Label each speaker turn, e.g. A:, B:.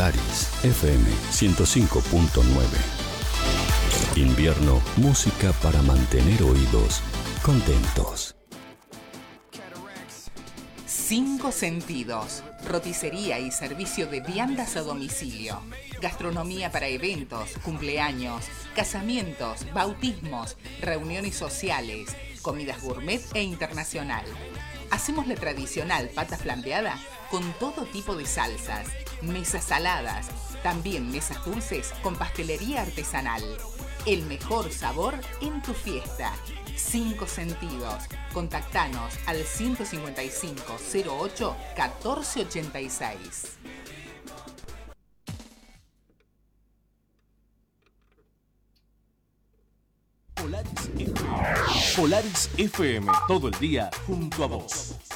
A: Polaris FM 105.9. Invierno, música para mantener oídos contentos.
B: Cinco Sentidos, roticería y servicio de viandas a domicilio. Gastronomía para eventos, cumpleaños, casamientos, bautismos, reuniones sociales, comidas gourmet e internacional. Hacemos la tradicional pata flambeada con todo tipo de salsas, mesas saladas, también mesas dulces con pastelería artesanal. El mejor sabor en tu fiesta. Cinco Sentidos. Contactanos al 155 08 1486.
C: Polaris FM, todo el día junto a vos.